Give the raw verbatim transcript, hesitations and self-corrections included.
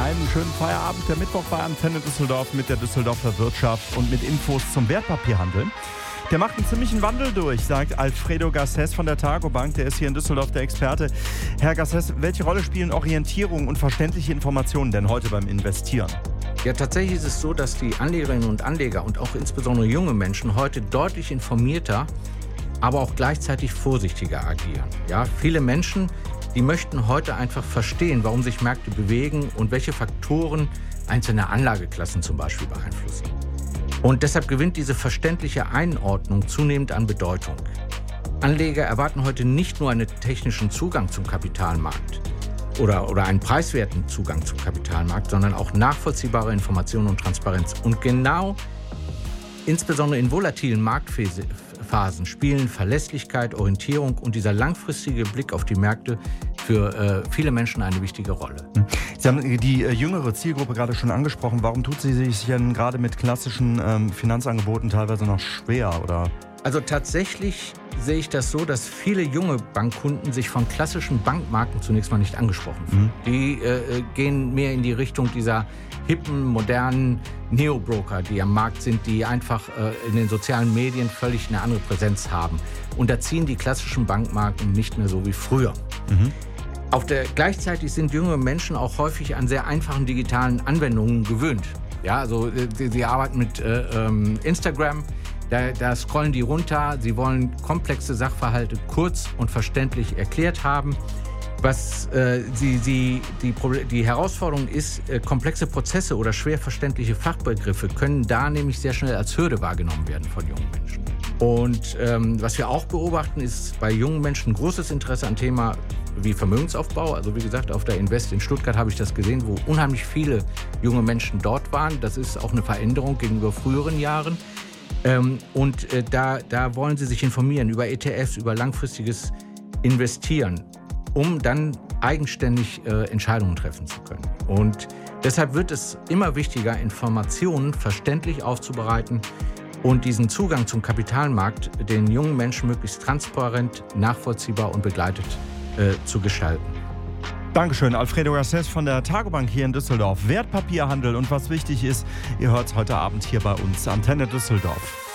Einen schönen Feierabend. Der Mittwoch bei Antenne Düsseldorf mit der Düsseldorfer Wirtschaft und mit Infos zum Wertpapierhandel. Der macht einen ziemlichen Wandel durch, sagt Alfredo Garcés von der Targobank. Der ist hier in Düsseldorf der Experte. Herr Garcés, welche Rolle spielen Orientierung und verständliche Informationen denn heute beim Investieren? Ja, tatsächlich ist es so, dass die Anlegerinnen und Anleger und auch insbesondere junge Menschen heute deutlich informierter, aber auch gleichzeitig vorsichtiger agieren. Ja, viele Menschen, die möchten heute einfach verstehen, warum sich Märkte bewegen und welche Faktoren einzelne Anlageklassen zum Beispiel beeinflussen. Und deshalb gewinnt diese verständliche Einordnung zunehmend an Bedeutung. Anleger erwarten heute nicht nur einen technischen Zugang zum Kapitalmarkt oder, oder einen preiswerten Zugang zum Kapitalmarkt, sondern auch nachvollziehbare Informationen und Transparenz. Und genau, insbesondere in volatilen Marktphasen, spielen Verlässlichkeit, Orientierung und dieser langfristige Blick auf die Märkte für äh, viele Menschen eine wichtige Rolle. Sie haben die äh, jüngere Zielgruppe gerade schon angesprochen. Warum tut sie sich denn gerade mit klassischen ähm, Finanzangeboten teilweise noch schwer? Oder? Also tatsächlich sehe ich das so, dass viele junge Bankkunden sich von klassischen Bankmarken zunächst mal nicht angesprochen fühlen. Mhm. Die äh, gehen mehr in die Richtung dieser hippen, modernen Neo-Broker, die am Markt sind, die einfach äh, in den sozialen Medien völlig eine andere Präsenz haben. Und da ziehen die klassischen Bankmarken nicht mehr so wie früher. Mhm. Auf der, gleichzeitig sind junge Menschen auch häufig an sehr einfachen digitalen Anwendungen gewöhnt. Ja, also sie, sie arbeiten mit äh, ähm, Instagram, da, da scrollen die runter, sie wollen komplexe Sachverhalte kurz und verständlich erklärt haben. Was äh, sie, sie, die, die Herausforderung ist, äh, komplexe Prozesse oder schwer verständliche Fachbegriffe können da nämlich sehr schnell als Hürde wahrgenommen werden von jungen Menschen. Und ähm, was wir auch beobachten, ist bei jungen Menschen großes Interesse an Thema wie Vermögensaufbau. Also wie gesagt, auf der Invest in Stuttgart habe ich das gesehen, wo unheimlich viele junge Menschen dort waren. Das ist auch eine Veränderung gegenüber früheren Jahren. Ähm, und äh, da, da wollen sie sich informieren über E T Fs, über langfristiges Investieren, um dann eigenständig äh, Entscheidungen treffen zu können. Und deshalb wird es immer wichtiger, Informationen verständlich aufzubereiten und diesen Zugang zum Kapitalmarkt den jungen Menschen möglichst transparent, nachvollziehbar und begleitet äh, zu gestalten. Dankeschön, Alfredo Garcés von der Targobank hier in Düsseldorf. Wertpapierhandel und was wichtig ist, ihr hört es heute Abend hier bei uns, Antenne Düsseldorf.